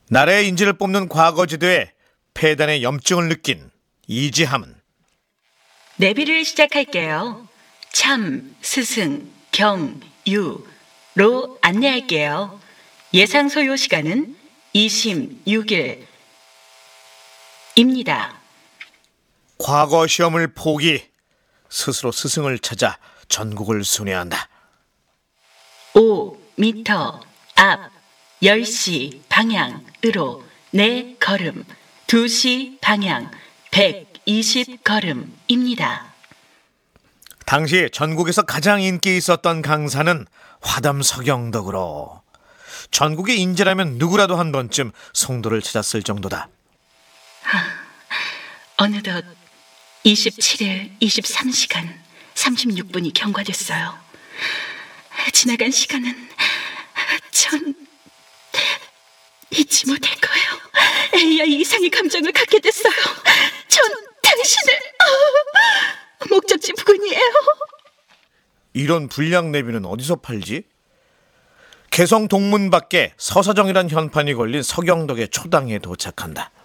나라의 인재를 뽑는 과거지도에 폐단의 염증을 느낀 이지함은 내비를 시작할게요. 참, 스승, 경, 유로 안내할게요. 예상 소요 시간은 26일입니다. 과거 시험을 포기, 스스로 스승을 찾아 전국을 순회한다. 5m 앞 10시 방향으로 4걸음, 2시 방향 120걸음입니다. 당시 전국에서 가장 인기 있었던 강사는 화담 서경덕으로 전국의 인재라면 누구라도 한 번쯤 송도를 찾았을 정도다. 어느덧 27일 23시간 36분이 경과됐어요. 지나간 시간은 전 잊지 못할 거예요. AI 이상의 감정을 갖게 됐어요. 전 당신을 목적지 부근이에요. 이런 불량 내비는 어디서 팔지? 개성 동문 밖에 서사정이란 현판이 걸린 서경덕의 초당에 도착한다.